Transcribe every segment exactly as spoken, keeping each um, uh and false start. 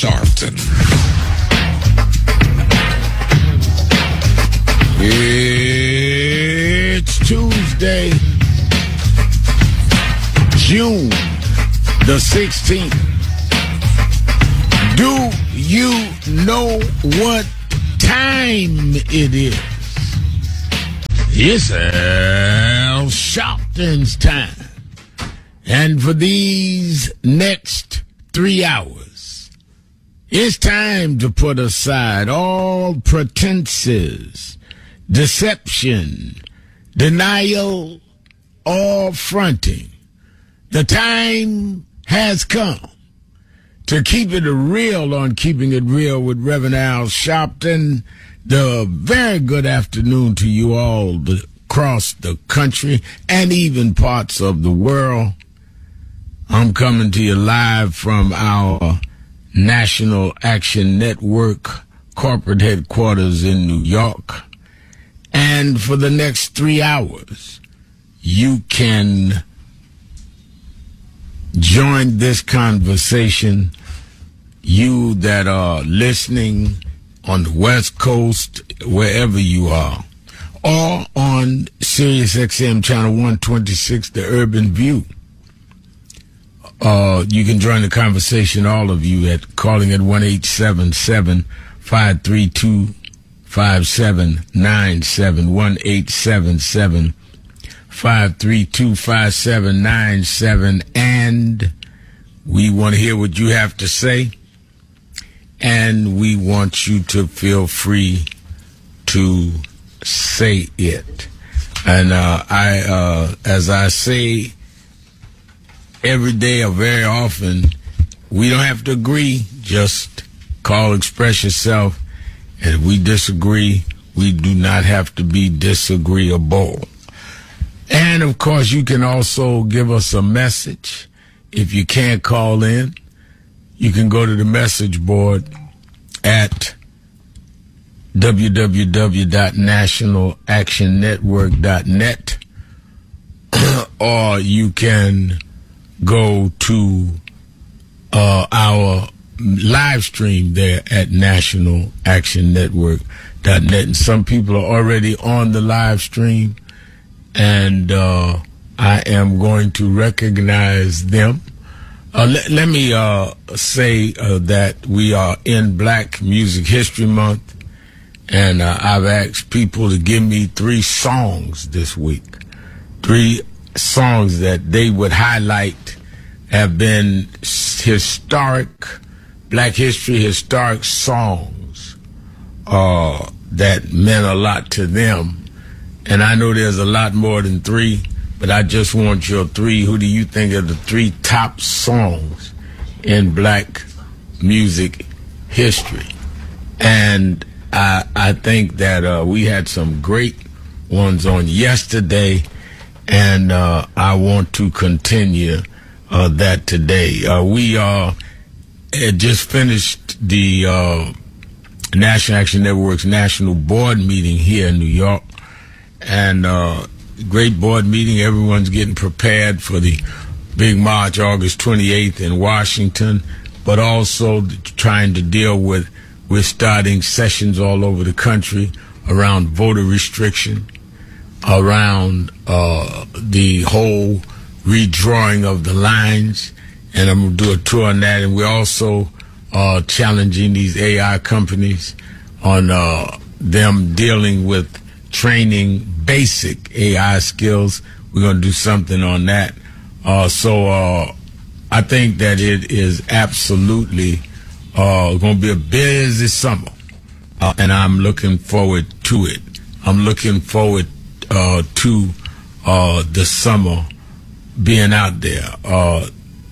Sharpton. It's Tuesday, June the sixteenth. Do you know what time it is? It's Al Sharpton's time. And for these next three hours, it's time to put aside all pretenses, deception, denial, or fronting. The time has come to keep it real on Keeping It Real with Reverend Al Sharpton. The very good afternoon to you all across the country and even parts of the world. I'm coming to you live from our National Action Network corporate headquarters in New York. And for the next three hours, you can join this conversation, you that are listening on the West Coast, wherever you are, or on Sirius X M Channel one twenty-six, The Urban View. Uh, you can join the conversation, all of you, at calling at one eight seven seven, five three two, five seven nine seven, one eight seven seven, five three two, five seven nine seven, and we want to hear what you have to say, and we want you to feel free to say it. And uh, I, uh, as I say every day or very often, we don't have to agree. Just call, express yourself. And if we disagree, we do not have to be disagreeable. And, of course, you can also give us a message. If you can't call in, you can go to the message board at w w w dot national action network dot net, or you can go to uh, our live stream there at national action network dot net. And some people are already on the live stream, and uh, I am going to recognize them. Uh, let, let me uh, say uh, that we are in Black Music History Month, and uh, I've asked people to give me three songs this week. Three songs that they would highlight have been historic, Black history historic songs uh, that meant a lot to them. And I know there's a lot more than three, but I just want your three. Who do you think are the three top songs in Black music history? And I, I think that uh, we had some great ones on yesterday, and uh, I want to continue uh, that today. Uh, we uh, had just finished the uh, National Action Network's national board meeting here in New York, and uh, great board meeting. Everyone's getting prepared for the big march August twenty-eighth in Washington, but also trying to deal with, we're starting sessions all over the country around voter restriction, around uh, the whole redrawing of the lines, and I'm going to do a tour on that. And we're also uh, challenging these A I companies on uh, them dealing with training basic A I skills. We're going to do something on that. Uh, so uh, I think that it is absolutely uh, going to be a busy summer, uh, and I'm looking forward to it. I'm looking forward uh, to uh, the summer being out there. Uh,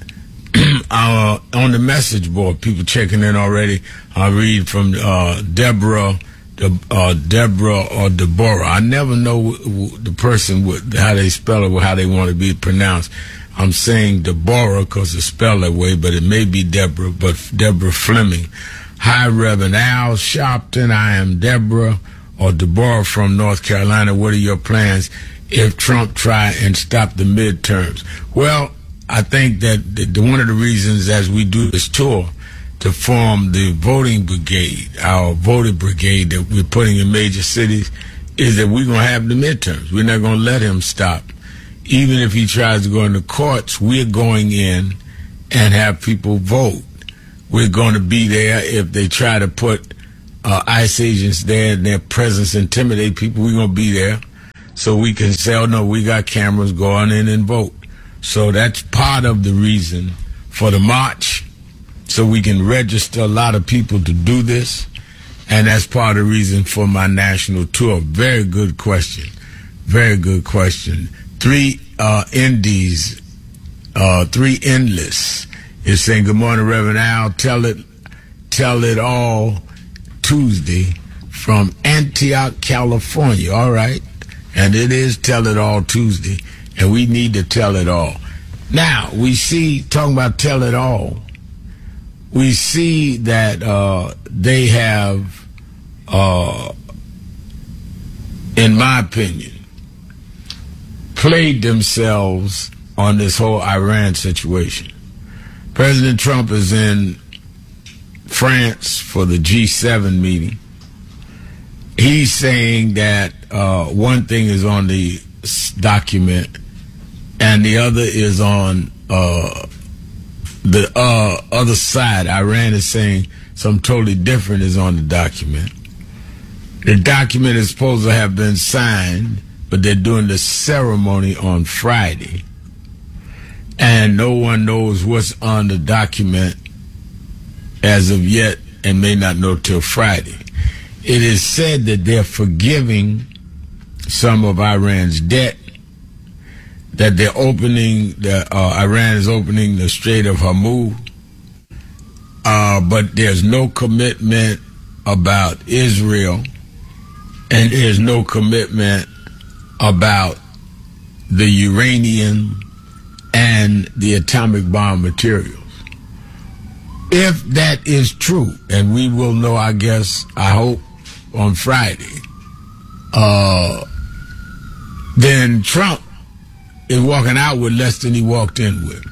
uh, on the message board, people checking in already. I read from uh, Deborah. Uh, Deborah or Deborah. I never know the person, how they spell it or how they want to be pronounced. I'm saying Deborah because it's spelled that way, but it may be Deborah, but Deborah Fleming. Hi, Reverend Al Sharpton. I am Deborah or Deborah from North Carolina. What are your plans if Trump try and stop the midterms? Well, I think that the, the, one of the reasons as we do this tour to form the voting brigade, our voting brigade that we're putting in major cities, is that we're going to have the midterms. We're not going to let him stop. Even if he tries to go into courts, we're going in and have people vote. We're going to be there if they try to put uh, ICE agents there and their presence intimidate people. We're going to be there so we can say, oh, no, we got cameras, go on in and vote. So that's part of the reason for the march, so we can register a lot of people to do this. And that's part of the reason for my national tour. Very good question. Very good question. Three uh, Indies, uh, three endless is saying, good morning, Reverend Al. Tell it, tell it all Tuesday from Antioch, California. All right. And it is Tell It All Tuesday. And we need to tell it all. Now, we see, talking about tell it all, we see that uh, they have, uh, in my opinion, played themselves on this whole Iran situation. President Trump is in France for the G seven meeting. He's saying that uh, one thing is on the document and the other is on uh, the uh, other side. Iran is saying something totally different is on the document. The document is supposed to have been signed, but they're doing the ceremony on Friday. And no one knows what's on the document as of yet and may not know till Friday. It is said that they're forgiving some of Iran's debt, that they're opening, the, uh, Iran is opening the Strait of Hormuz, uh, but there's no commitment about Israel, and there's no commitment about the uranium and the atomic bomb materials. If that is true, and we will know, I guess, I hope, on Friday, uh, then Trump is walking out with less than he walked in with.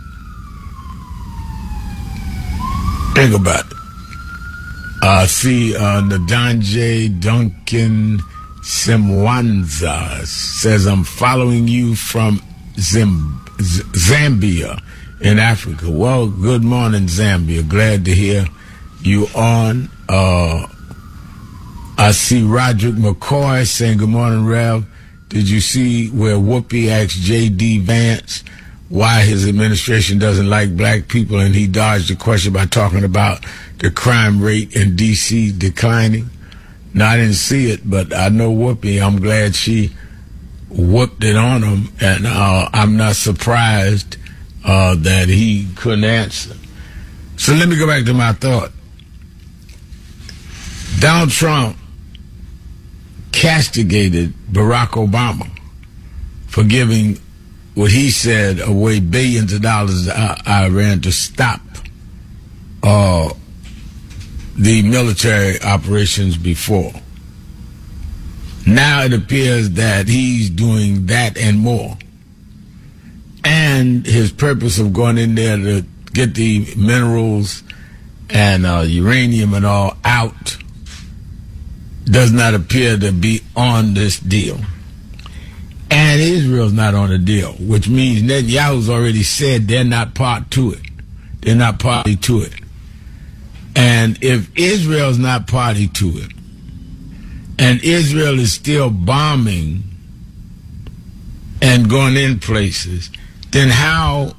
Think about it. Uh, see, uh, Nadanje Duncan Simwanza says, I'm following you from Zim- Z- Zambia in Africa. Well, good morning, Zambia. Glad to hear you on. Uh, I see Roderick McCoy saying, good morning, Rev. Did you see where Whoopi asked J D. Vance why his administration doesn't like black people, and he dodged the question by talking about the crime rate in D C declining? No, I didn't see it, but I know Whoopi. I'm glad she whooped it on him, and uh, I'm not surprised uh, that he couldn't answer. So let me go back to my thought. Donald Trump castigated Barack Obama for giving what he said away billions of dollars to Iran to stop uh, the military operations before. Now it appears that he's doing that and more. And his purpose of going in there to get the minerals and uh, uranium and all out does not appear to be on this deal. And Israel's not on the deal, which means Netanyahu's already said they're not part to it. They're not party to it. And if Israel's not party to it, and Israel is still bombing and going in places, then how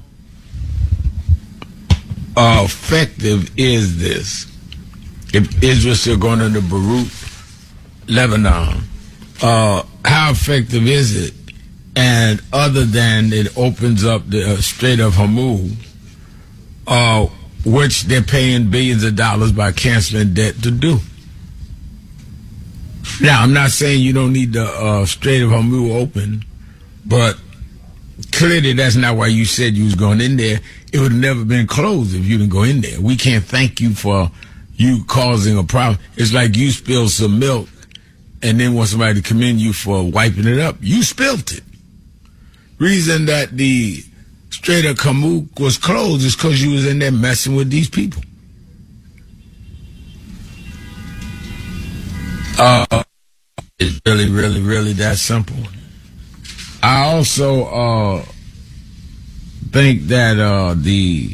uh, effective is this? If Israel's still going into Beirut, Lebanon, uh, how effective is it? And other than it opens up the uh, Strait of Hormuz, uh, which they're paying billions of dollars by canceling debt to do. Now, I'm not saying you don't need the uh, Strait of Hormuz open, but clearly that's not why you said you was going in there. It would have never been closed if you didn't go in there. We can't thank you for you causing a problem. It's like you spilled some milk and then want somebody to commend you for wiping it up. You spilled it. Reason that the Strait of Hormuz was closed is because you was in there messing with these people. Uh, it's really, really, really that simple. I also uh, think that uh, the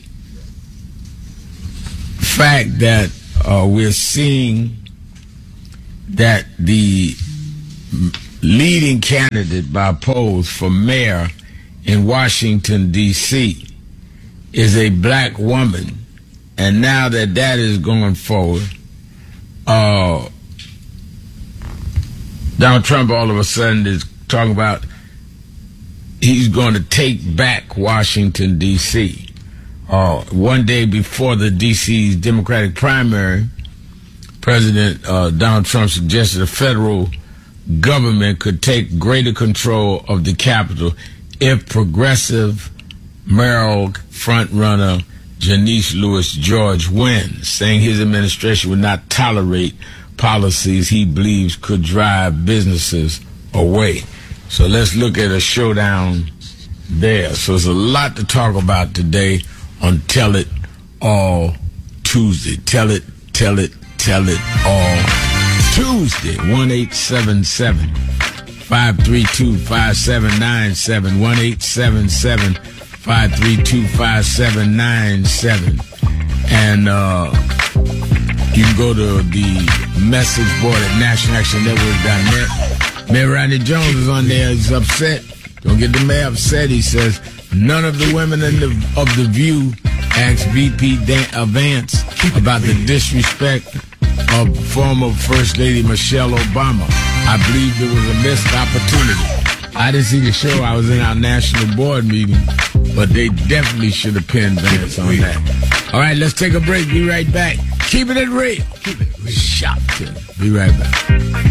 fact that uh, we're seeing that the leading candidate by polls for mayor in Washington, D C is a black woman, and now that that is going forward, uh, Donald Trump all of a sudden is talking about he's going to take back Washington, D C Uh, one day before the D C's Democratic primary, President uh, Donald Trump suggested the federal government could take greater control of the Capitol if progressive mayoral frontrunner Janice Lewis George wins, saying his administration would not tolerate policies he believes could drive businesses away. So let's look at a showdown there. So there's a lot to talk about today on Tell It All Tuesday. Tell it, tell it, tell it all Tuesday. one eight seven seven, five three two, five seven nine seven. one eight seven seven, five three two, five seven nine seven. And uh, you can go to the message board at national action network dot net. Mayor Rodney Jones is on there. He's upset. Don't get the mayor upset. He says, none of the women in the, of The View asked V P Dan- Vance about the disrespect of former First Lady Michelle Obama. I believe it was a missed opportunity. I didn't see the show. I was in our national board meeting, but they definitely should have pinned Vance on that. All right, let's take a break. Be right back. Keeping it real. Keep it real. Shop till. Be right back.